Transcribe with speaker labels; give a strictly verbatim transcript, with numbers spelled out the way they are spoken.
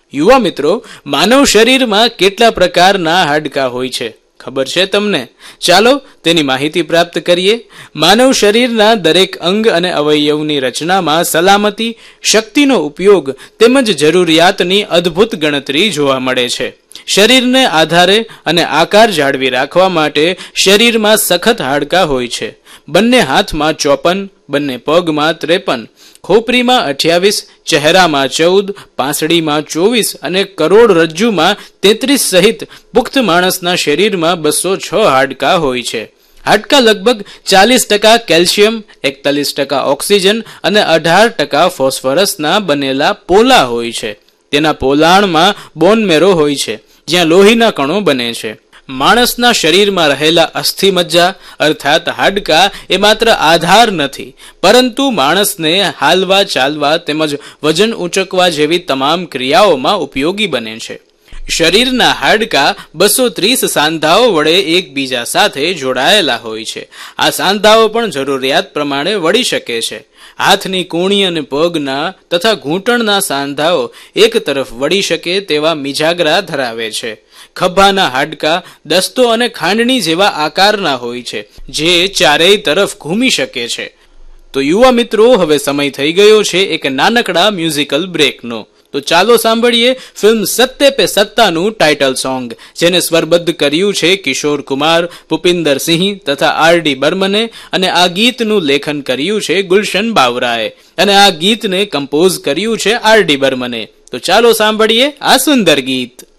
Speaker 1: યુવા મિત્રો, માનવ શરીરમાં કેટલા પ્રકારના હાડકાં હોય છે ખબર છે તમને? ચાલો તેની માહિતી પ્રાપ્ત કરીએ. માનવ શરીરના દરેક અંગ અને અવયવની રચનામાં સલામતી, શક્તિનો ઉપયોગ તેમજ જરૂરિયાતની અદ્ભુત ગણતરી જોવા મળે છે. શરીરને આધારે અને આકાર જાળવી રાખવા માટે શરીરમાં સખત હાડકાં હોય છે. બંને હાથમાં ચોપન, બંને પગમાં ત્રેપન, ખોપરીમાં અઠ્યાવીસ, ચહેરામાં ચૌદ, પાંસળીમાં ચોવીસ અને કરોડરજ્જુમાં તેત્રીસ સહિત પુખ્ત માણસના શરીરમાં બસો છ હાડકાં હોય છે. હાડકાં લગભગ ચાલીસ ટકા કેલ્શિયમ, એકતાલીસ ટકા ઓક્સિજન અને અઢાર ટકા ફોસ્ફરસના બનેલા પોલા હોય છે. તેના પોલાણમાં બોન મેરો હોય છે, જ્યાં લોહીના કણો બને છે. માણસના શરીરમાં રહેલા અસ્થિમજ્જા અર્થાત હાડકાં એ માત્ર આધાર નથી, પરંતુ માણસને હાલવા, ચાલવા તેમજ વજન ઊંચકવા જેવી તમામ ક્રિયાઓમાં ઉપયોગી બને છે. શરીરના હાડકાં બસો ત્રીસ સાંધાઓ વડે એકબીજા સાથે જોડાયેલા હોય છે. આ સાંધાઓ પણ જરૂરિયાત પ્રમાણે વળી શકે છે. હાથની કૂણી અને પગના તથા ઘૂંટણના સાંધાઓ એક તરફ વળી શકે તેવા મિજાગરા ધરાવે છે. ખભાના હાડકાં દસ્તો અને ખાંડણી જેવા આકારના હોય છે, જે ચારેય તરફ ઘૂમી શકે છે. તો યુવા મિત્રો, હવે સમય થઈ ગયો છે એક નાનકડા મ્યુઝિકલ બ્રેકનો. તો ચાલો સાંભળીએ ફિલ્મ સત્તે પે સત્તાનું ટાઇટલ સોંગ, જેને સ્વરબદ્ધ કર્યું છે કિશોર કુમાર, ભૂપિન્દર સિંહ તથા આર ડી બર્મને, અને આ ગીતનું લેખન કર્યું છે ગુલશન બાવરાએ, અને આ ગીતને કમ્પોઝ કર્યું છે આર ડી બર્મને. તો ચાલો સાંભળીએ આ સુંદર ગીત.